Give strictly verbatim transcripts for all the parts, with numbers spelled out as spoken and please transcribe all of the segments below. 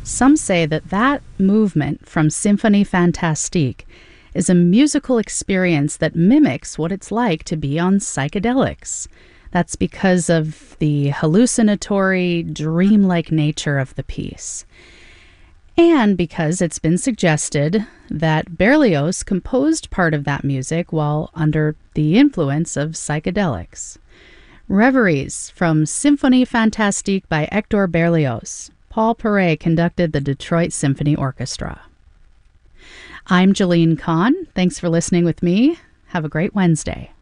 Some say that that movement from Symphonie Fantastique is a musical experience that mimics what it's like to be on psychedelics. That's because of the hallucinatory, dreamlike nature of the piece. And because it's been suggested that Berlioz composed part of that music while under the influence of psychedelics. Reveries from Symphonie Fantastique by Hector Berlioz. Paul Perret conducted the Detroit Symphony Orchestra. I'm Jolene Kahn. Thanks for listening with me. Have a great Wednesday.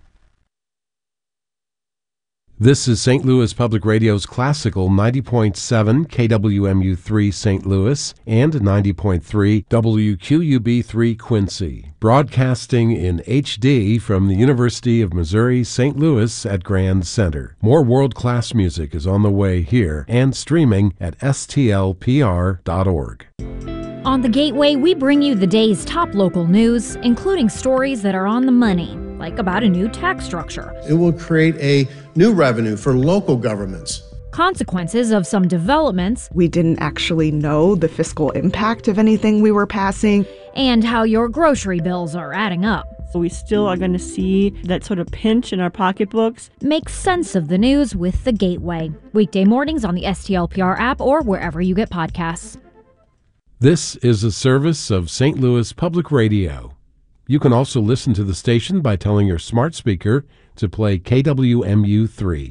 This is Saint Louis Public Radio's classical ninety point seven K W M U three Saint Louis and ninety point three W Q U B three Quincy, broadcasting in H D from the University of Missouri Saint Louis at Grand Center. More world-class music is on the way here and streaming at S T L P R dot org. On The Gateway, we bring you the day's top local news, including stories that are on the money, like about a new tax structure. It will create a new revenue for local governments. Consequences of some developments. We didn't actually know the fiscal impact of anything we were passing. And how your grocery bills are adding up. So we still are going to see that sort of pinch in our pocketbooks. Make sense of the news with The Gateway. Weekday mornings on the S T L P R app or wherever you get podcasts. This is a service of Saint Louis Public Radio. You can also listen to the station by telling your smart speaker to play K W M U three.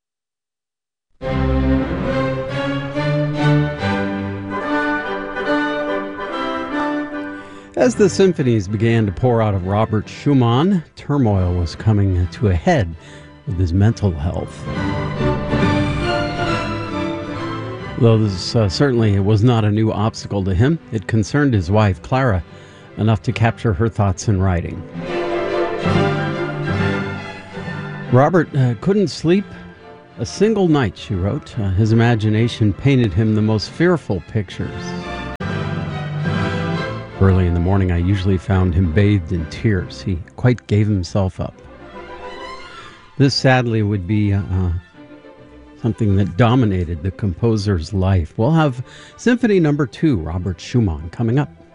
As the symphonies began to pour out of Robert Schumann, turmoil was coming to a head with his mental health. Though this uh, certainly was not a new obstacle to him, it concerned his wife, Clara, enough to capture her thoughts in writing. Robert uh, couldn't sleep a single night, she wrote. Uh, his imagination painted him the most fearful pictures. Early in the morning, I usually found him bathed in tears. He quite gave himself up. This sadly would be uh, something that dominated the composer's life. We'll have Symphony Number Two, Robert Schumann, coming up.